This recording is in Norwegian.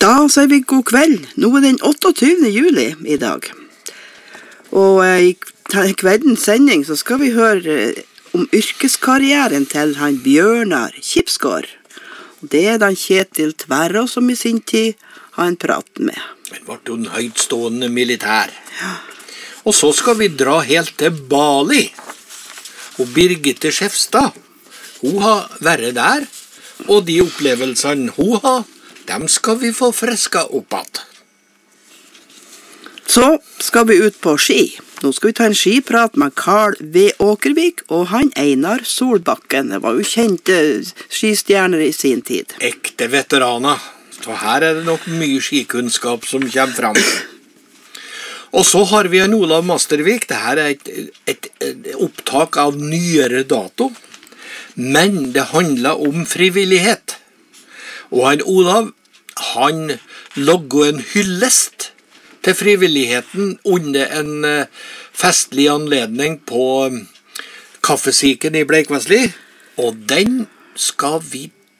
Da sier vi god kveld. Nå den 28. juli i dag. Og i kveldens sending så skal vi høre om yrkeskarrieren til han Bjørnar Kipsgård. Og det den Kjetil Tverrås som i sin tid har en prat med. Det var en høytstående militær. Ja. Og så skal vi dra helt til Bali. Og Birgitte Skjefstad, hun har vært der. Og de opplevelsene hun har, dem skal vi få freska opp igjen. Så skal vi ut på ski. Nå skal vi ta en skiprat med Karl V. Åkervik og han Einar Solbakken. Det var jo kjente skistjerner i sin tid. Ekte veteraner. Så her det nok mye skikunnskap som kommer fram. Og så har vi en Olav Mastervik. Dette et opptak av nyere dato. Men det handler om frivillighet. Og han Olav, han logger en hyllest til frivilligheten under en festlig anledning på kaffesiken i Bleikvestli. Og den skal vi